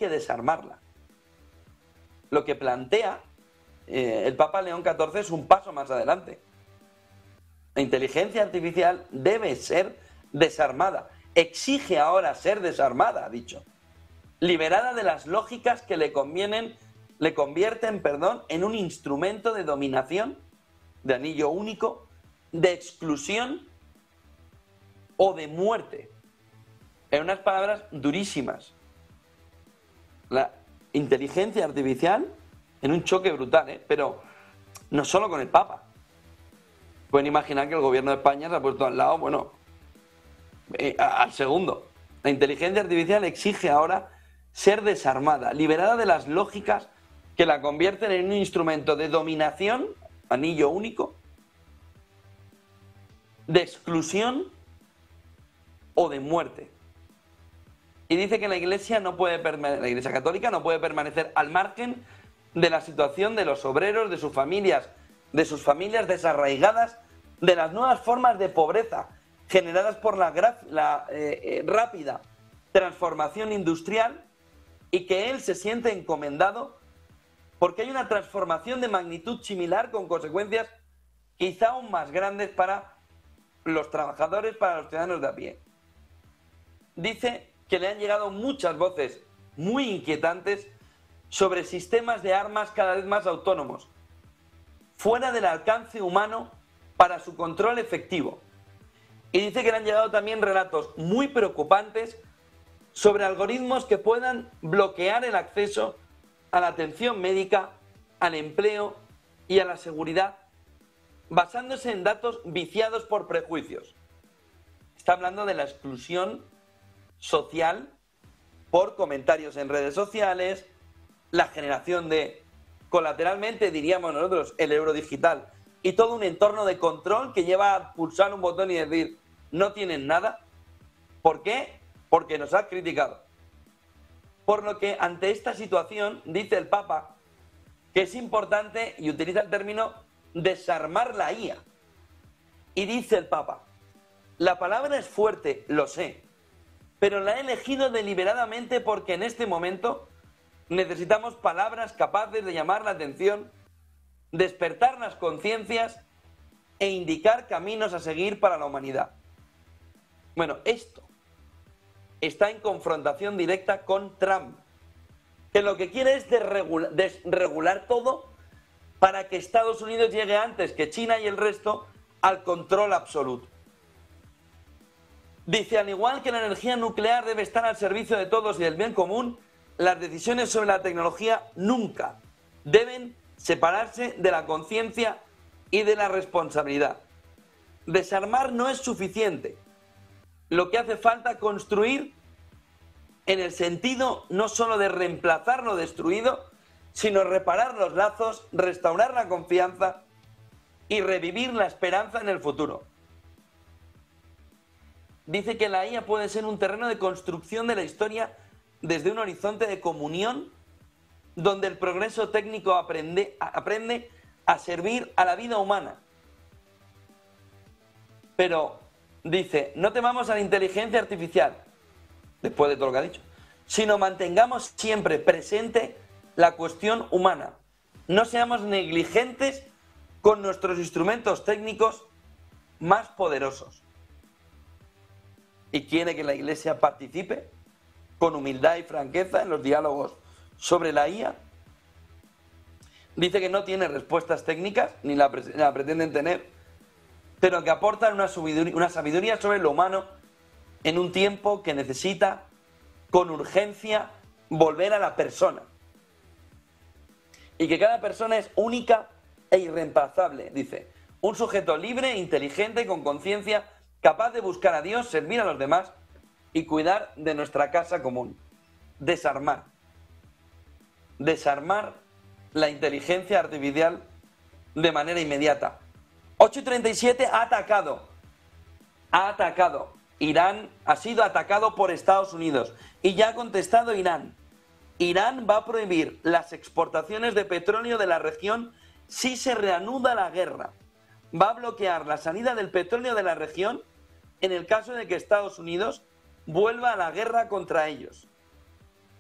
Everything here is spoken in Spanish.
que desarmarla. Lo que plantea el Papa León XIV es un paso más adelante. La inteligencia artificial debe ser desarmada. Exige ahora ser desarmada, ha dicho. Liberada de las lógicas que le convierten, en un instrumento de dominación, de anillo único, de exclusión o de muerte. En unas palabras durísimas. La inteligencia artificial en un choque brutal, pero no solo con el Papa. Pueden imaginar que el gobierno de España se ha puesto al lado, al segundo. La inteligencia artificial exige ahora ser desarmada, liberada de las lógicas que la convierten en un instrumento de dominación, anillo único, de exclusión o de muerte. Y dice que la Iglesia Católica no puede permanecer al margen de la situación de los obreros, de sus familias desarraigadas, de las nuevas formas de pobreza generadas por la rápida transformación industrial, y que él se siente encomendado porque hay una transformación de magnitud similar con consecuencias quizá aún más grandes para los trabajadores, para los ciudadanos de a pie. Dice que le han llegado muchas voces muy inquietantes sobre sistemas de armas cada vez más autónomos, fuera del alcance humano para su control efectivo. Y dice que le han llegado también relatos muy preocupantes sobre algoritmos que puedan bloquear el acceso a la atención médica, al empleo y a la seguridad, basándose en datos viciados por prejuicios. Está hablando de la exclusión social por comentarios en redes sociales, la generación de, colateralmente diríamos nosotros, el euro digital y todo un entorno de control que lleva a pulsar un botón y decir no tienen nada. ¿Por qué? Porque nos ha criticado. Por lo que ante esta situación dice el Papa que es importante, y utiliza el término, desarmar la IA. Y dice el Papa, la palabra es fuerte, lo sé, pero la he elegido deliberadamente porque en este momento necesitamos palabras capaces de llamar la atención, despertar las conciencias e indicar caminos a seguir para la humanidad. Bueno, esto está en confrontación directa con Trump, que lo que quiere es desregular todo para que Estados Unidos llegue antes que China y el resto al control absoluto. Dice, al igual que la energía nuclear debe estar al servicio de todos y del bien común, las decisiones sobre la tecnología nunca deben separarse de la conciencia y de la responsabilidad. Desarmar no es suficiente. Lo que hace falta es construir en el sentido no solo de reemplazar lo destruido, sino reparar los lazos, restaurar la confianza y revivir la esperanza en el futuro. Dice que la IA puede ser un terreno de construcción de la historia desde un horizonte de comunión donde el progreso técnico aprende a servir a la vida humana. Pero dice, no temamos a la inteligencia artificial, después de todo lo que ha dicho, sino mantengamos siempre presente la cuestión humana. No seamos negligentes con nuestros instrumentos técnicos más poderosos. Y quiere que la Iglesia participe con humildad y franqueza en los diálogos sobre la IA. Dice que no tiene respuestas técnicas, ni la pretenden tener, pero que aportan una sabiduría sobre lo humano en un tiempo que necesita, con urgencia, volver a la persona. Y que cada persona es única e irreemplazable, dice. Un sujeto libre, inteligente, con conciencia, capaz de buscar a Dios, servir a los demás y cuidar de nuestra casa común. Desarmar. Desarmar la inteligencia artificial de manera inmediata. 8:37 ha atacado. Irán ha sido atacado por Estados Unidos y ya ha contestado Irán. Irán va a prohibir las exportaciones de petróleo de la región si se reanuda la guerra. Va a bloquear la salida del petróleo de la región en el caso de que Estados Unidos vuelva a la guerra contra ellos.